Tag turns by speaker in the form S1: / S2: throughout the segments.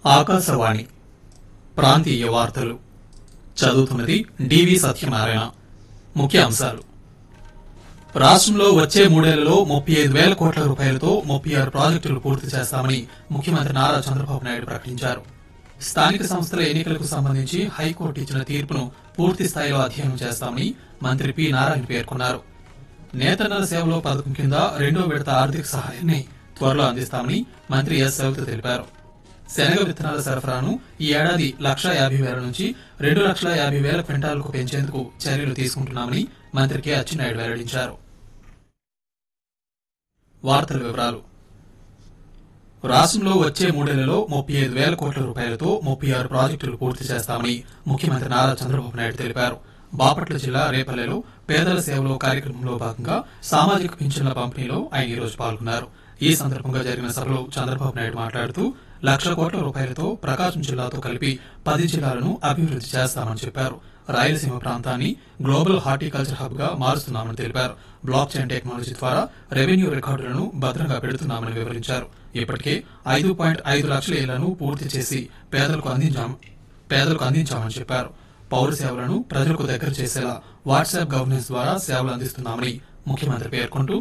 S1: ఆకాశవాణి ప్రాంతీయ వార్తలు చదువుతున్నది డివి సత్యనారాయణ. ముఖ్యాంశాలు. రాష్ట్రంలో వచ్చే మూడేళ్లలో 35,000 కోట్ల రూపాయలతో 36 ప్రాజెక్టులు పూర్తి చేస్తామని ముఖ్యమంత్రి నారా చంద్రబాబు నాయుడు ప్రకటించారు. స్థానిక సంస్థల ఎన్నికలకు సంబంధించి హైకోర్టు ఇచ్చిన తీర్పును పూర్తి స్థాయిలో అధ్యయనం చేస్తామని మంత్రి పి నారాయణ పేర్కొన్నారు. నేతన్నల సేవలో పథకం కింద 2వ విడత ఆర్థిక సహాయాన్ని త్వరలో అందిస్తామని మంత్రి ఎస్ సవిత తెలిపారు. శనగ విత్తనాల సరఫరాను ఈ ఏడాది 1,50,000 నుంచి 2,50,000 క్వింటాలకు పెంచేందుకు చర్యలు తీసుకుంటున్నామని మంత్రి కె అచ్చెన్నాయుడు వెల్లడించారు. వార్తల వివరాలు. రాష్ట్రంలో వచ్చే మూడేళ్లలో 35,000 కోట్ల రూపాయలతో 36 ప్రాజెక్టులు పూర్తి చేస్తామని ముఖ్యమంత్రి నారా చంద్రబాబు నాయుడు తెలిపారు. బాపట్ల జిల్లా రేపల్లెలో పేదల సేవలో కార్యక్రమంలో భాగంగా సామాజిక పింఛన్ల పంపిణీలో ఆయన ఈ రోజు పాల్గొన్నారు. ఈ సందర్భంగా జరిగిన సభలో చంద్రబాబు నాయుడు మాట్లాడుతూ 1,00,000 కోట్ల రూపాయలతో ప్రకాశం జిల్లాతో కలిపి 10 జిల్లాలను అభివృద్ది చేస్తామని చెప్పారు. రాయలసీమ ప్రాంతాన్ని గ్లోబల్ హార్టికల్చర్ హబ్ గా మారుస్తున్నామని తెలిపారు. బ్లాక్ చైన్ టెక్నాలజీ ద్వారా రెవెన్యూ రికార్డులను భద్రంగా పెడుతున్నామని వివరించారు. ఇప్పటికే 5.5 లక్షల ఇళ్లను పూర్తి చేసి పేదలకు అందించామని చెప్పారు. పౌర సేవలను ప్రజలకు దగ్గర చేసేలా వాట్సాప్ గవర్నెన్స్ ద్వారా సేవలు అందిస్తున్నామని ముఖ్యమంత్రి పేర్కొంటూ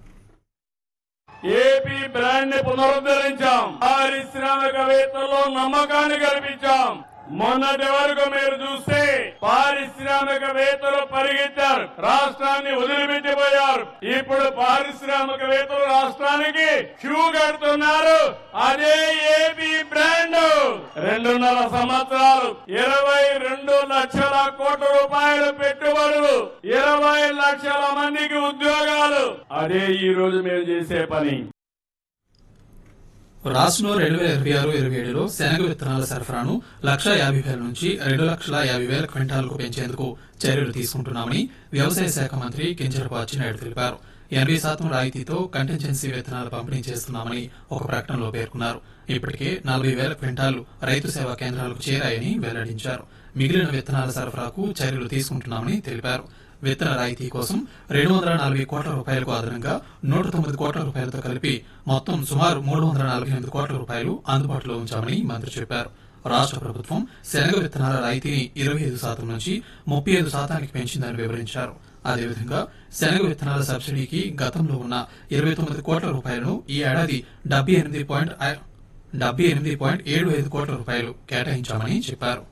S2: ఏపీ బ్రాండ్ ని పునరుద్ధరించాం. పారిశ్రామికవేత్తల్లో నమ్మకాన్ని కల్పించాం. మొన్నటి వరకు మీరు చూస్తే పారిశ్రామికవేత్తలు పరిగెత్తారు, రాష్ట్రాన్ని వదిలిపెట్టిపోయారు. ఇప్పుడు పారిశ్రామికవేత్తలు రాష్ట్రానికి క్యూ కడుతున్నారు. అదే ఏపీ బ్రాండ్ 2.5 సంవత్సరాలు 22 లక్షల కోట్ల రూపాయలు పెట్టుబడులు, 20 లక్షల మందికి ఉద్యోగాలు. అదే ఈ రోజు మేము చేసే పని.
S1: రాష్ట్రంలో 2026-27లో శనగ విత్తనాల సరఫరాను 1,50,000 నుంచి 2,50,000 క్వింటాలకు పెంచేందుకు చర్యలు తీసుకుంటున్నామని వ్యవసాయ శాఖ మంత్రి కింజరాపు అచ్చెన్నాయుడు తెలిపారు. 80% రాయితీతో కంటింజెన్సీ విత్తనాలు పంపిణీ చేస్తున్నామని ఒక ప్రకటనలో పేర్కొన్నారు. ఇప్పటికే 40,000 క్వింటాలు రైతు సేవా కేంద్రాలకు చేరాయని వెల్లడించారు. మిగిలిన విత్తనాల సరఫరాకు చర్యలు తీసుకుంటున్నామని తెలిపారు. విత్తన రాయితీ కోసం 240 కోట్ల రూపాయలకు అదనంగా 109 కోట్ల రూపాయలతో కలిపి మొత్తం సుమారు 348 కోట్ల రూపాయలు అందుబాటులో ఉంచామని మంత్రి చెప్పారు. రాష్ట్ర ప్రభుత్వం శనగ విత్తనాల రాయితీని 25% నుంచి 35% పెంచిందని వివరించారు. అదేవిధంగా శనగ విత్తనాల సబ్సిడీకి గతంలో ఉన్న 29 కోట్ల రూపాయలను ఈ ఏడాది 78.75 కోట్ల రూపాయలు కేటాయించామని చెప్పారు.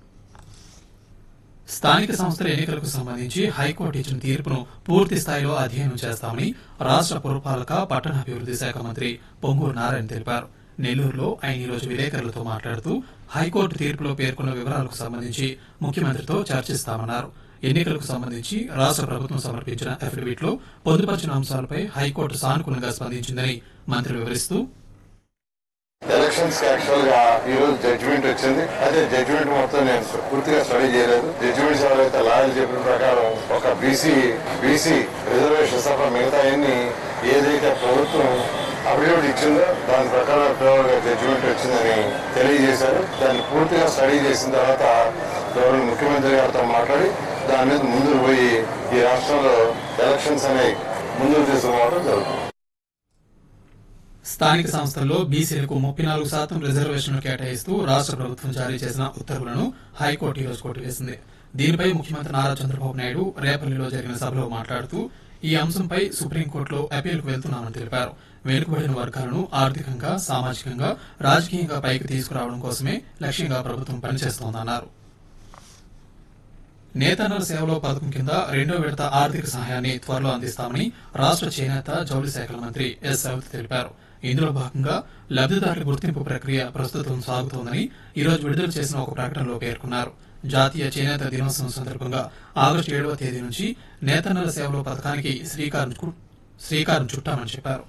S1: స్థానిక సంస్థల ఎన్నికలకు సంబంధించి హైకోర్టు ఇచ్చిన తీర్పును పూర్తి స్థాయిలో అధ్యయనం చేస్తామని రాష్ట్ర పురపాలక పట్టణాభివృద్ది శాఖ మంత్రి పొంగూరు నారాయణ తెలిపారు. నెల్లూరులో ఆయన ఈ రోజు విలేకరులతో మాట్లాడుతూ హైకోర్టు తీర్పులో పేర్కొన్న వివరాలకు సంబంధించి ముఖ్యమంత్రితో చర్చిస్తామన్నారు. ఎన్నికలకు సంబంధించి రాష్ట్ర ప్రభుత్వం సమర్పించిన అఫిడవిట్ లో పొందుపరిచిన అంశాలపై హైకోర్టు సానుకూలంగా స్పందించిందని మంత్రి వివరిస్తూ
S3: ఎలక్షన్స్ కి యాక్చువల్ గా ఈ రోజు జడ్జిమెంట్ వచ్చింది. అదే జడ్జిమెంట్ మొత్తం నేను పూర్తిగా స్టడీ చేయలేదు. జడ్జిమెంట్స్ ఎవరైతే లాయర్లు చెప్పిన ప్రకారం ఒక బీసీ రిజర్వేషన్స్ తప్ప మిగతా అన్ని ఏదైతే ప్రభుత్వం అఫిడవిట్ ఇచ్చిందో దాని ప్రకారం జడ్జిమెంట్ వచ్చిందని తెలియజేశారు. దాన్ని పూర్తిగా స్టడీ చేసిన తర్వాత గవర్నర్ ముఖ్యమంత్రి గారితో మాట్లాడి దాని మీద ముందుకు పోయి ఈ రాష్ట్రంలో ఎలక్షన్స్ అనేవి ముందుకు తీసుకుపోవడం జరుగుతుంది.
S1: స్థానిక సంస్థల్లో బీసీలకు 34% రిజర్వేషన్లు కేటాయిస్తూ రాష్ట్ర ప్రభుత్వం జారీ చేసిన ఉత్తర్వులను హైకోర్టు ఈ రోజు కొట్టివేసింది. దీనిపై ముఖ్యమంత్రి నారా చంద్రబాబు నాయుడు రేపల్లిలో జరిగిన సభలో మాట్లాడుతూ ఈ అంశంపై సుప్రీంకోర్టులో అపీల్కు వెళ్తున్నామని తెలిపారు. వెనుకబడిన వర్గాలను ఆర్థికంగా, సామాజికంగా, రాజకీయంగా పైకి తీసుకురావడం కోసమే లక్ష్యంగా ప్రభుత్వం పనిచేస్తోందన్నారు. నేతన్నల సేవలో పథకం కింద 2వ విడత ఆర్థిక సహాయాన్ని త్వరలో అందిస్తామని రాష్ట్ర చేనేత జౌళి శాఖల మంత్రి ఎస్ సవిత తెలిపారు. ఇందులో భాగంగా లబ్దిదారుల గుర్తింపు ప్రక్రియ ప్రస్తుతం సాగుతోందని ఈ రోజు విడుదల చేసిన ఒక ప్రకటనలో పేర్కొన్నారు. జాతీయ చేనేత దినోత్సవం సందర్భంగా ఆగస్టు 7వ తేదీ నుంచి నేతన్నల సేవలో పథకానికి శ్రీకారం చుట్టామని చెప్పారు.